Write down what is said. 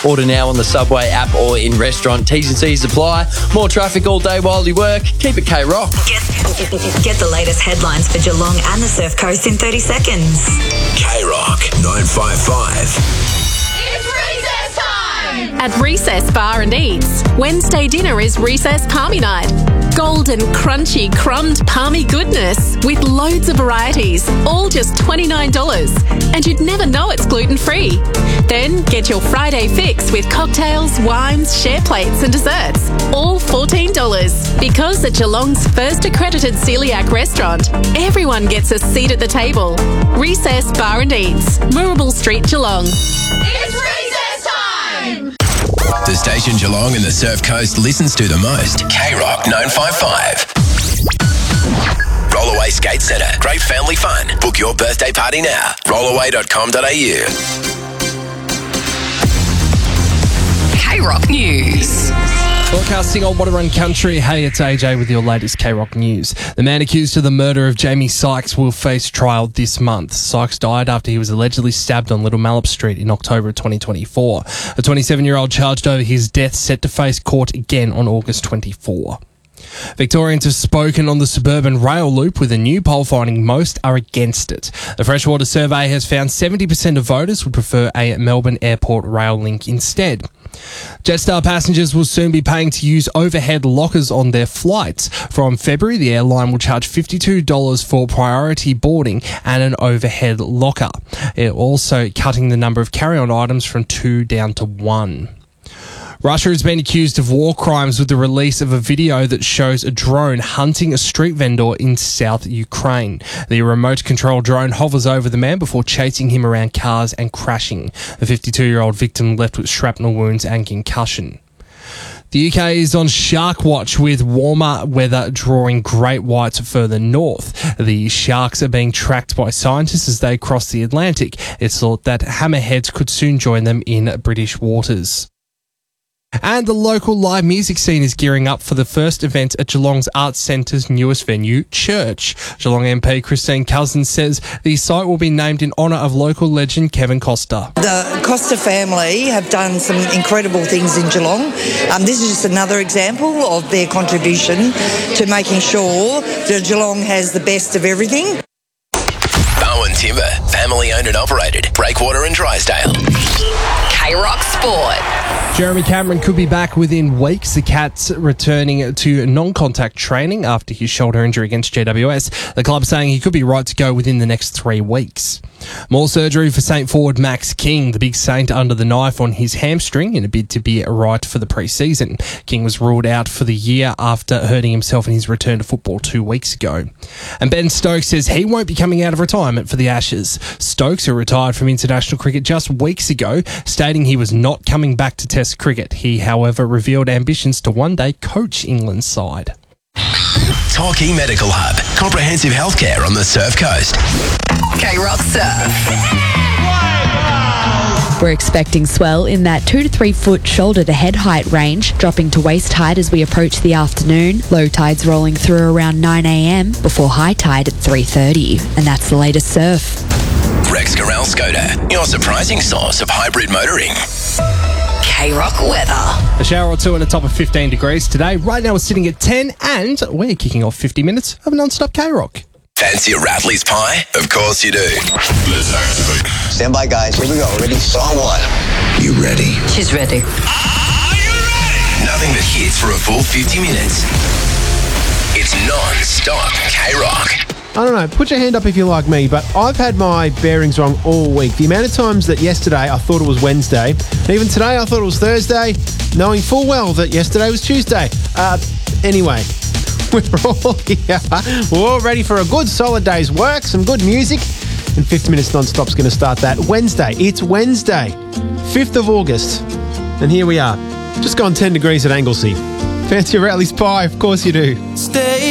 Order now on the Subway app or in restaurant. T's and C's apply. More traffic all day while you work. Keep it K-Rock. Get the latest headlines for Geelong and the Surf Coast in 30 seconds. K-Rock 955. At Recess Bar and Eats, Wednesday dinner is Recess Palmy Night. Golden, crunchy, crumbed palmy goodness with loads of varieties, all just $29. And you'd never know it's gluten-free. Then get your Friday fix with cocktails, wines, share plates and desserts, all $14. Because at Geelong's first accredited celiac restaurant, everyone gets a seat at the table. Recess Bar and Eats, Moorabool Street, Geelong. It's recess time! The station Geelong and the Surf Coast listens to the most. K-Rock 955. Rollaway Skate Centre. Great family fun. Book your birthday party now. Rollaway.com.au. K-Rock News. Broadcasting on Wadawurrung Country. Hey, it's AJ with your latest K-Rock news. The man accused of the murder of Jamie Sykes will face trial this month. Sykes died after he was allegedly stabbed on Little Mallup Street in October 2024. A 27-year-old charged over his death set to face court again on August 24. Victorians have spoken on the suburban rail loop, with a new poll finding most are against it. The Freshwater survey has found 70% of voters would prefer a Melbourne Airport rail link instead. Jetstar passengers will soon be paying to use overhead lockers on their flights. From February, the airline will charge $52 for priority boarding and an overhead locker. It also cutting the number of carry-on items from 2 down to 1. Russia has been accused of war crimes with the release of a video that shows a drone hunting a street vendor in South Ukraine. The remote control drone hovers over the man before chasing him around cars and crashing. The 52-year-old victim left with shrapnel wounds and concussion. The UK is on shark watch, with warmer weather drawing great whites further north. The sharks are being tracked by scientists as they cross the Atlantic. It's thought that hammerheads could soon join them in British waters. And the local live music scene is gearing up for the first event at Geelong's Arts Centre's newest venue, Church. Geelong MP Christine Cousins says the site will be named in honour of local legend Kevin Costa. The Costa family have done some incredible things in Geelong. This is just another example of their contribution to making sure that Geelong has the best of everything. Bowen Timber, family owned and operated. Breakwater and Drysdale. K-Rock Sport. Jeremy Cameron could be back within weeks. The Cats returning to non-contact training after his shoulder injury against GWS. The club saying he could be right to go within the next 3 weeks. More surgery for Saint forward Max King. The big Saint under the knife on his hamstring in a bid to be right for the pre-season. King was ruled out for the year after hurting himself in his return to football 2 weeks ago. And Ben Stokes says he won't be coming out of retirement for the Ashes. Stokes, who retired from international cricket just weeks ago, stating he was not coming back to Test cricket. He, however, revealed ambitions to one day coach England's side. Torquay Medical Hub. Comprehensive healthcare on the Surf Coast. K-Rock Surf. We're expecting swell in that 2 to 3 foot shoulder to head height range, dropping to waist height as we approach the afternoon. Low tides rolling through around 9 a.m. before high tide at 3:30. And that's the latest surf. Rex Corral Skoda, your surprising source of hybrid motoring. K-Rock weather. A shower or two and a top of 15 degrees today. Right now we're sitting at 10 and we're kicking off 50 minutes of non-stop K-Rock. Fancy a Ratley's pie? Of course you do. Let's activate. Stand by, guys. Here we go. Ready? Song 1. You ready? She's ready. Are you ready? Nothing but hits for a full 50 minutes. It's non-stop K-Rock. I don't know, put your hand up if you're like me, but I've had my bearings wrong all week. The amount of times that yesterday I thought it was Wednesday, and even today I thought it was Thursday, knowing full well that yesterday was Tuesday. Anyway, we're all here. We're all ready for a good solid day's work, some good music, and 50 Minutes Non-Stop's going to start that Wednesday. It's Wednesday, 5th of August, and here we are. Just gone 10 degrees at Anglesey. Fancy a Ratley's pie? Of course you do. Stay